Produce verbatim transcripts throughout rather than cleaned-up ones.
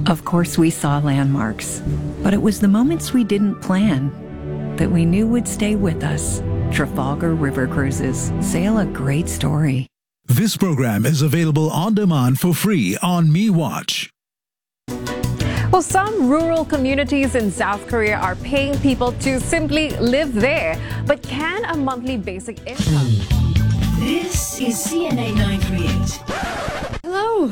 Of course, we saw landmarks, but it was the moments we didn't plan that we knew would stay with us. Trafalgar River Cruises sail a great story. This program is available on demand for free on MeWatch. Well, some rural communities in South Korea are paying people to simply live there. But can a monthly basic income? This is C N A nine thirty-eight. Hello.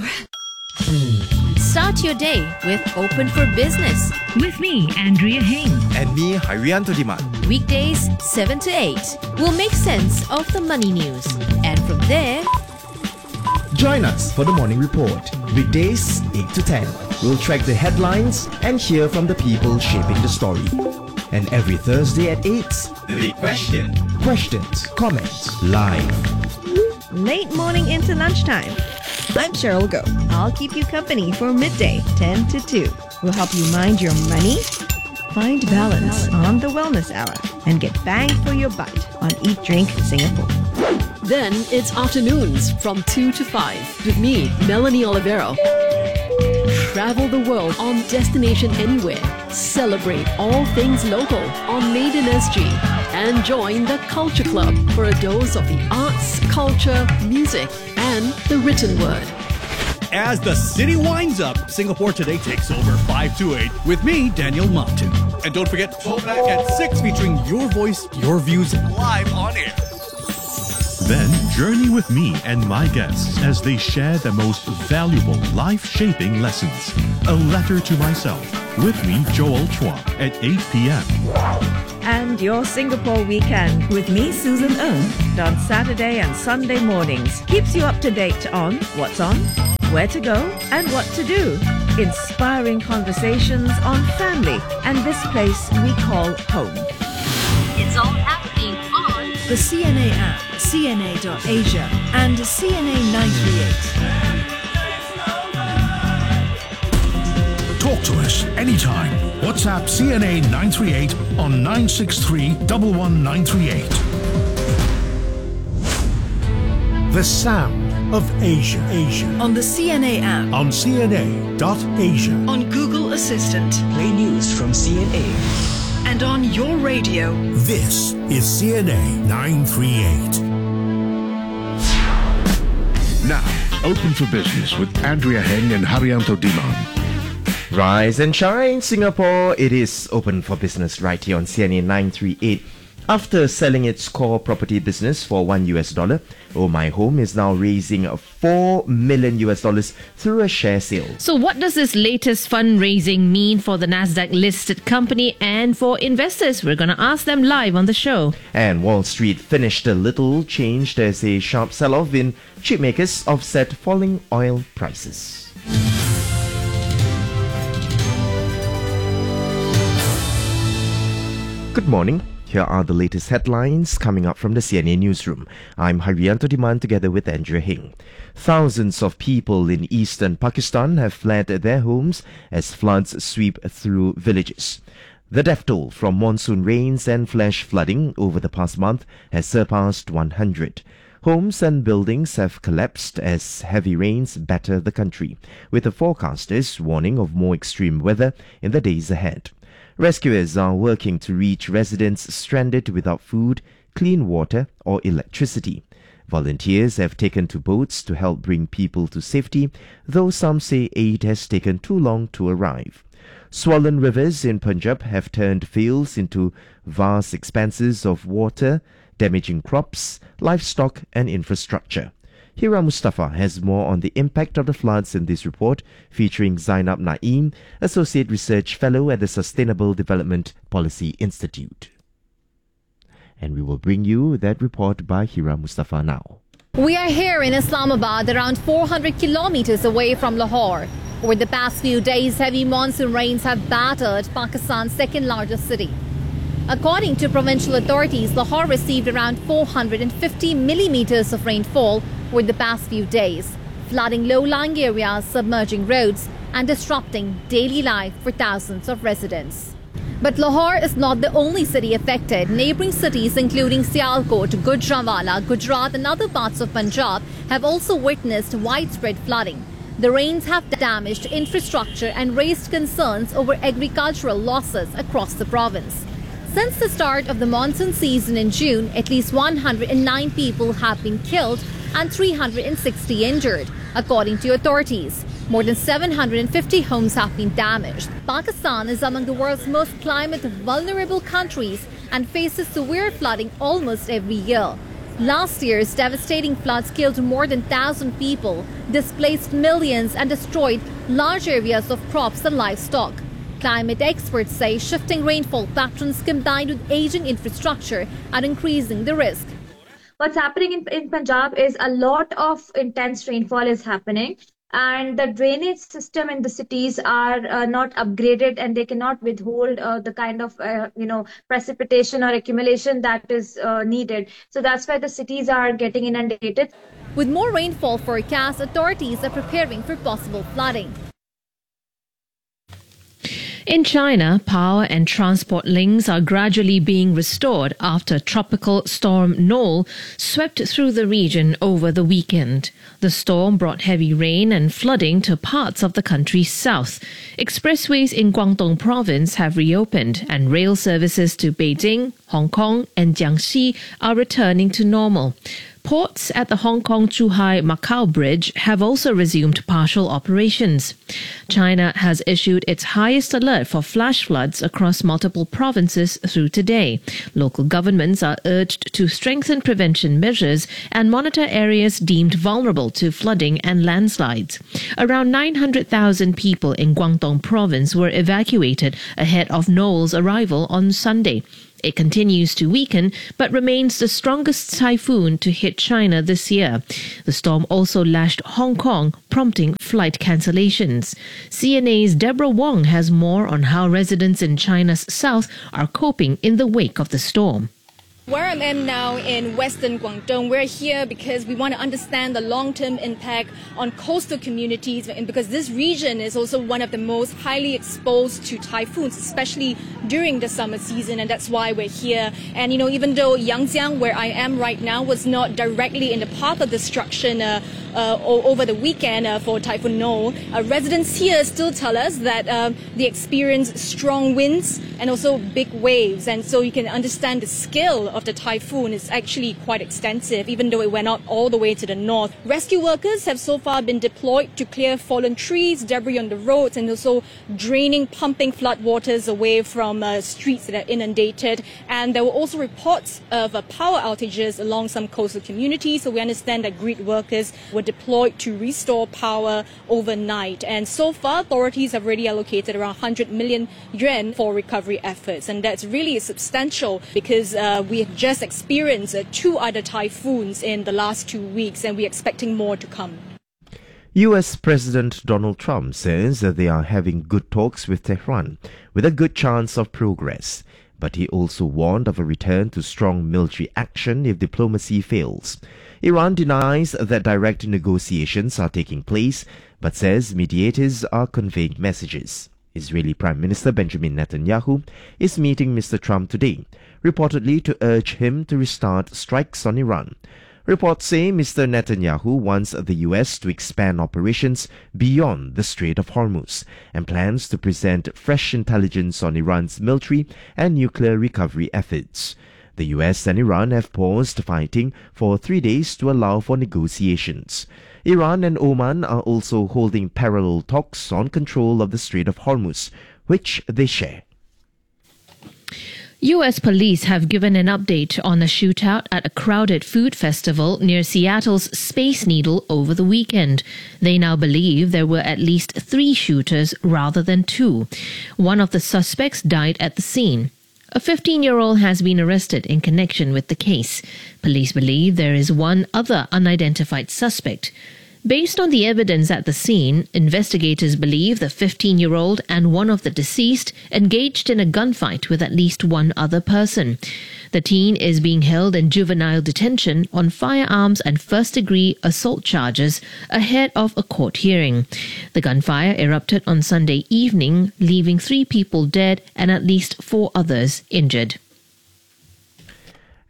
Start your day with Open for Business. With me, Andrea Heng. And me, Harianto Diman. Weekdays, seven to eight. We'll make sense of the money news. And from there, join us for the morning report. Weekdays, eight to ten. We'll track the headlines and hear from the people shaping the story. And every Thursday at eight, The Big Question. Questions, comments, live. Late morning into lunchtime. I'm Cheryl Go. I'll keep you company for midday, ten to two. We'll help you mind your money, find balance on the Wellness Hour, and get bang for your buck on Eat Drink Singapore. Then it's afternoons from two to five with me, Melanie Olivero. Travel the world on Destination Anywhere. Celebrate all things local on Made in S G. And join the Culture Club for a dose of the arts, culture, music, and the written word. As the city winds up, Singapore Today takes over five to eight with me, Daniel Martin. And don't forget, Throwback at six featuring your voice, your views live on air. Then journey with me and my guests as they share the most valuable life-shaping lessons. A Letter to Myself with me, Joel Chua, at eight p.m. And your Singapore weekend with me, Susan Ng, on Saturday and Sunday mornings. Keeps you up to date on what's on, where to go, and what to do. Inspiring conversations on family and this place we call home. it's all happening on The C N A app, C N A dot Asia, and C N A nine thirty-eight. Talk to us anytime. WhatsApp C N A nine three eight on nine six three, one one nine three eight. The sound of Asia. Asia. On the C N A app. On C N A dot Asia. On Google Assistant. Play news from C N A. And on your radio. This is C N A nine thirty-eight. Now, Open for Business with Andrea Heng and Harianto Diman. Rise and shine, Singapore. It is Open for Business right here on C N A nine thirty-eight. After selling its core property business for one U S dollar, Oh My Home is now raising four million U S dollars through a share sale. So what does this latest fundraising mean for the Nasdaq-listed company and for investors? We're going to ask them live on the show. And Wall Street finished a little changed as a sharp sell-off in chipmakers offset falling oil prices. Good morning. Here are the latest headlines coming up from the C N A newsroom. I'm Harianto Diman together with Andrea Heng. Thousands of people in eastern Pakistan have fled their homes as floods sweep through villages. The death toll from monsoon rains and flash flooding over the past month has surpassed one hundred. Homes and buildings have collapsed as heavy rains batter the country, with the forecasters warning of more extreme weather in the days ahead. Rescuers are working to reach residents stranded without food, clean water, or electricity. Volunteers have taken to boats to help bring people to safety, though some say aid has taken too long to arrive. Swollen rivers in Punjab have turned fields into vast expanses of water, damaging crops, livestock, and infrastructure. Hira Mustafa has more on the impact of the floods in this report, featuring Zainab Naeem, Associate Research Fellow at the Sustainable Development Policy Institute. And we will bring you that report by Hira Mustafa now. We are here in Islamabad, around four hundred kilometers away from Lahore. Over the past few days, heavy monsoon rains have battered Pakistan's second largest city. According to provincial authorities, Lahore received around four hundred fifty millimeters of rainfall over the past few days, flooding low-lying areas, submerging roads, and disrupting daily life for thousands of residents. But Lahore is not the only city affected. Neighbouring cities including Sialkot, Gujranwala, Gujarat and other parts of Punjab have also witnessed widespread flooding. The rains have damaged infrastructure and raised concerns over agricultural losses across the province. Since the start of the monsoon season in June, at least one hundred nine people have been killed and three hundred sixty injured, according to authorities. More than seven hundred fifty homes have been damaged. Pakistan is among the world's most climate vulnerable countries and faces severe flooding almost every year. Last year's devastating floods killed more than one thousand people, displaced millions and destroyed large areas of crops and livestock. Climate experts say shifting rainfall patterns combined with aging infrastructure are increasing the risk. What's happening in, in Punjab is a lot of intense rainfall is happening, and the drainage system in the cities are uh, not upgraded, and they cannot withhold uh, the kind of uh, you know precipitation or accumulation that is uh, needed. So that's why the cities are getting inundated. With more rainfall forecast, authorities are preparing for possible flooding. In China, power and transport links are gradually being restored after Tropical Storm Noel swept through the region over the weekend. The storm brought heavy rain and flooding to parts of the country's south. Expressways in Guangdong province have reopened, and rail services to Beijing, Hong Kong and Jiangxi are returning to normal. Ports at the Hong Kong-Zhuhai-Macau Bridge have also resumed partial operations. China has issued its highest alert for flash floods across multiple provinces through today. Local governments are urged to strengthen prevention measures and monitor areas deemed vulnerable to flooding and landslides. Around nine hundred thousand people in Guangdong province were evacuated ahead of Noel's arrival on Sunday. It continues to weaken, but remains the strongest typhoon to hit China this year. The storm also lashed Hong Kong, prompting flight cancellations. C N A's Deborah Wong has more on how residents in China's south are coping in the wake of the storm. Where I am now in western Guangdong, we're here because we want to understand the long-term impact on coastal communities, and because this region is also one of the most highly exposed to typhoons, especially during the summer season, and that's why we're here. And you know, even though Yangjiang, where I am right now, was not directly in the path of destruction uh, uh, over the weekend uh, for Typhoon Noel, uh, residents here still tell us that uh, they experience strong winds and also big waves, and so you can understand the scale of the typhoon is actually quite extensive, even though it went out all the way to the north. Rescue workers have so far been deployed to clear fallen trees, debris on the roads, and also draining, pumping flood waters away from uh, streets that are inundated. And there were also reports of uh, power outages along some coastal communities, so we understand that grid workers were deployed to restore power overnight. And so far, authorities have already allocated around one hundred million yuan for recovery efforts, and that's really substantial because uh, we have just experienced uh, two other typhoons in the last two weeks, and we're expecting more to come. U S President Donald Trump says that they are having good talks with Tehran, with a good chance of progress. But he also warned of a return to strong military action if diplomacy fails. Iran denies that direct negotiations are taking place, but says mediators are conveying messages. Israeli Prime Minister Benjamin Netanyahu is meeting Mister Trump today, reportedly to urge him to restart strikes on Iran. Reports say Mister Netanyahu wants the U S to expand operations beyond the Strait of Hormuz and plans to present fresh intelligence on Iran's military and nuclear recovery efforts. The U S and Iran have paused fighting for three days to allow for negotiations. Iran and Oman are also holding parallel talks on control of the Strait of Hormuz, which they share. U S police have given an update on a shootout at a crowded food festival near Seattle's Space Needle over the weekend. They now believe there were at least three shooters rather than two. One of the suspects died at the scene. A fifteen-year-old has been arrested in connection with the case. Police believe there is one other unidentified suspect. Based on the evidence at the scene, investigators believe the fifteen-year-old and one of the deceased engaged in a gunfight with at least one other person. The teen is being held in juvenile detention on firearms and first-degree assault charges ahead of a court hearing. The gunfire erupted on Sunday evening, leaving three people dead and at least four others injured.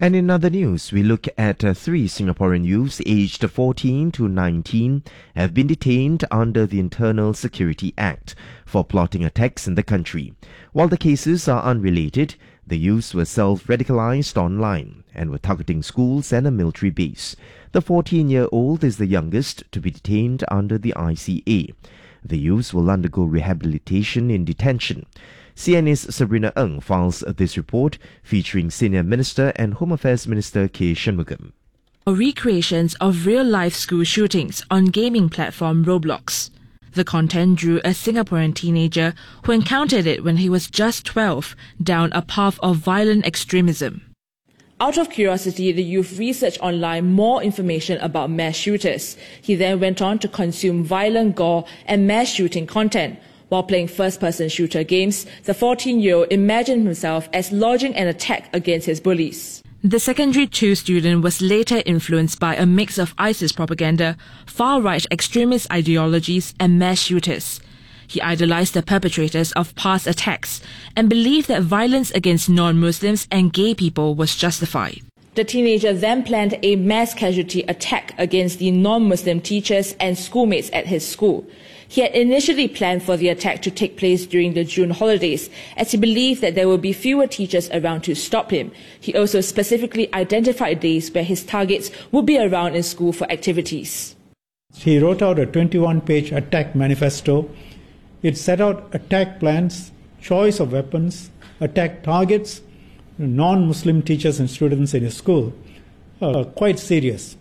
And in other news, we look at uh, three Singaporean youths aged fourteen to nineteen have been detained under the Internal Security Act for plotting attacks in the country. While the cases are unrelated, the youths were self-radicalized online and were targeting schools and a military base. The fourteen-year-old is the youngest to be detained under the I C A. The youths will undergo rehabilitation in detention. C N A's Sabrina Ng files this report featuring Senior Minister and Home Affairs Minister K. Shanmugam. Recreations of real-life school shootings on gaming platform Roblox. The content drew a Singaporean teenager who encountered it when he was just twelve down a path of violent extremism. Out of curiosity, the youth researched online more information about mass shooters. He then went on to consume violent gore and mass shooting content. While playing first-person shooter games, the fourteen-year-old imagined himself as lodging an attack against his bullies. The secondary two student was later influenced by a mix of ISIS propaganda, far-right extremist ideologies and mass shooters. He idolized the perpetrators of past attacks and believed that violence against non-Muslims and gay people was justified. The teenager then planned a mass casualty attack against the non-Muslim teachers and schoolmates at his school. He had initially planned for the attack to take place during the June holidays, as he believed that there would be fewer teachers around to stop him. He also specifically identified days where his targets would be around in school for activities. He wrote out a twenty-one page attack manifesto. It set out attack plans, choice of weapons, attack targets, non-Muslim teachers and students in his school. Uh, quite serious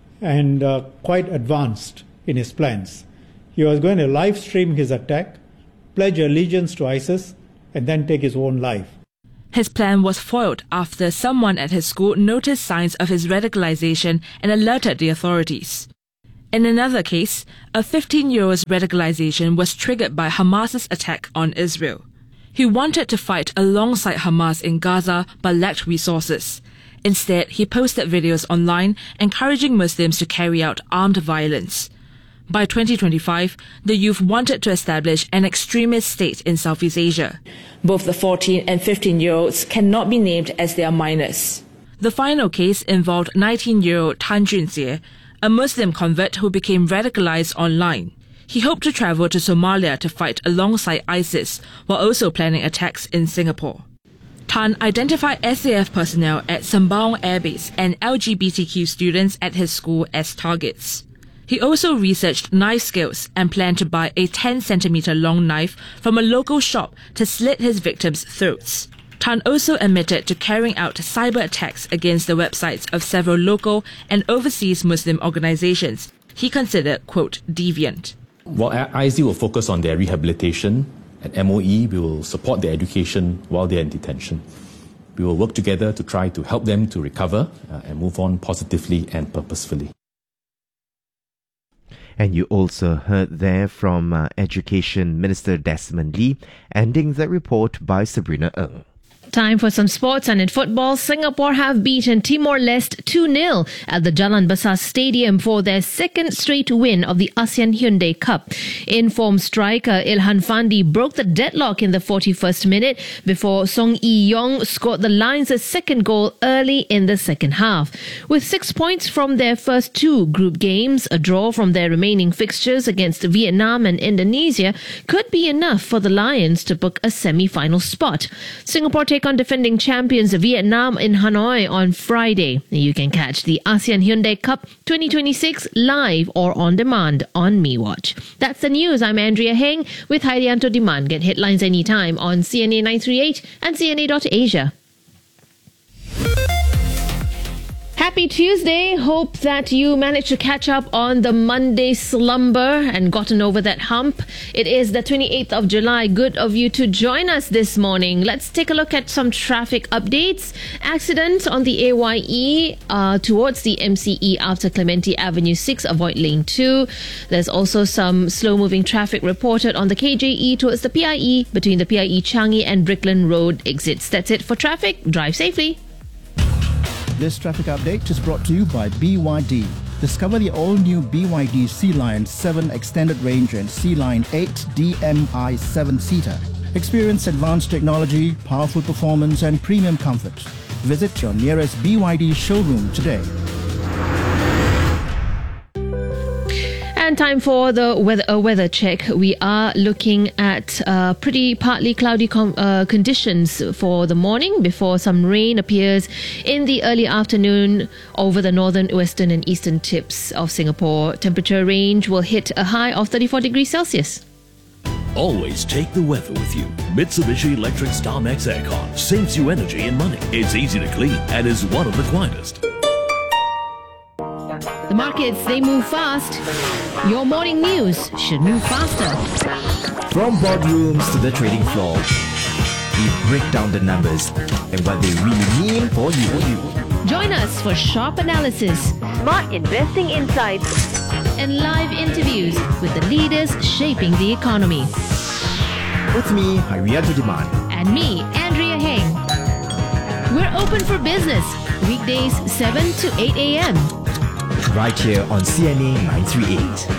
and uh, quite advanced in his plans. He was going to live stream his attack, pledge allegiance to ISIS, and then take his own life. His plan was foiled after someone at his school noticed signs of his radicalization and alerted the authorities. In another case, a fifteen-year-old's radicalization was triggered by Hamas's attack on Israel. He wanted to fight alongside Hamas in Gaza but lacked resources. Instead, he posted videos online encouraging Muslims to carry out armed violence. By twenty twenty-five, the youth wanted to establish an extremist state in Southeast Asia. Both the fourteen and fifteen-year-olds cannot be named as they are minors. The final case involved nineteen-year-old Tan Junxie, a Muslim convert who became radicalized online. He hoped to travel to Somalia to fight alongside ISIS, while also planning attacks in Singapore. Tan identified S A F personnel at Sembawang Air Base and L G B T Q students at his school as targets. He also researched knife skills and planned to buy a ten centimeter long knife from a local shop to slit his victims' throats. Tan also admitted to carrying out cyber attacks against the websites of several local and overseas Muslim organizations he considered, quote, deviant. While I Z will focus on their rehabilitation, at M O E we will support their education while they are in detention. We will work together to try to help them to recover uh, and move on positively and purposefully. And you also heard there from uh, Education Minister Desmond Lee, ending the report by Sabrina Ng. Time for some sports, and in football, Singapore have beaten Timor-Leste two nil at the Jalan Besar Stadium for their second straight win of the ASEAN Hyundai Cup. In-form striker Ilhan Fandi broke the deadlock in the forty-first minute before Song Yi-yong scored the Lions' second goal early in the second half. With six points from their first two group games, a draw from their remaining fixtures against Vietnam and Indonesia could be enough for the Lions to book a semi-final spot. Singapore take on defending champions Vietnam in Hanoi on Friday. You can catch the ASEAN Hyundai Cup twenty twenty-six live or on demand on MeWatch. That's the news. I'm Andrea Heng with Harianto Diman. Get headlines anytime on C N A nine three eight and C N A dot Asia. Happy Tuesday. Hope that you managed to catch up on the Monday slumber and gotten over that hump. It is the twenty-eighth of July. Good of you to join us this morning. Let's take a look at some traffic updates. Accident on the A Y E uh, towards the M C E after Clementi Avenue six. Avoid lane two. There's also some slow-moving traffic reported on the K J E towards the P I E between the P I E Changi and Brickland Road exits. That's it for traffic. Drive safely. This traffic update is brought to you by B Y D. Discover the all-new B Y D Sea Lion seven Extended Range and Sea Lion eight D M I seven-seater. Experience advanced technology, powerful performance and premium comfort. Visit your nearest B Y D showroom today. And time for the weather, uh, weather check. We are looking at uh, pretty partly cloudy com- uh, conditions for the morning before some rain appears in the early afternoon over the northern, western and eastern tips of Singapore. Temperature range will hit a high of thirty-four degrees Celsius. Always take the weather with you. Mitsubishi Electric StarMax Aircon saves you energy and money. It's easy to clean and is one of the quietest. The markets, they move fast. Your morning news should move faster. From boardrooms to the trading floor, we break down the numbers and what they really mean for you. Join us for sharp analysis, smart investing insights, and live interviews with the leaders shaping the economy. With me, Harianto Demand. And me, Andrea Heng. We're open for business, weekdays seven to eight a.m. Right here on C N A nine thirty-eight.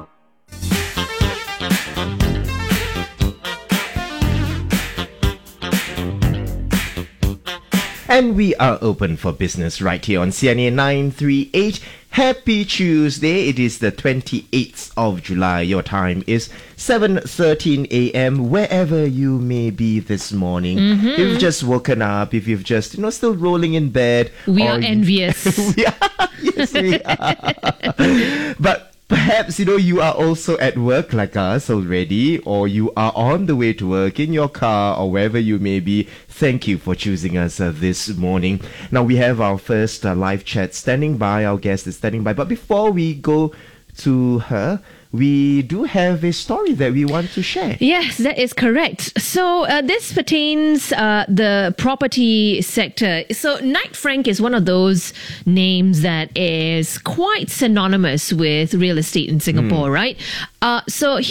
And we are open for business right here on C N A nine thirty-eight. Happy Tuesday. It is the twenty-eighth of July. Your time is seven thirteen a.m. wherever you may be this morning. Mm-hmm. If you've just woken up, if you've just, you know, still rolling in bed. We or are envious. we are. Yes, we are. But perhaps, you know, you are also at work like us already, or you are on the way to work in your car or wherever you may be. Thank you for choosing us uh, this morning. Now, we have our first uh, live chat standing by. Our guest is standing by. But before we go to her, we do have a story that we want to share. Yes, that is correct. So uh, this pertains uh, the property sector. So Knight Frank is one of those names that is quite synonymous with real estate in Singapore, Mm. right? Uh, so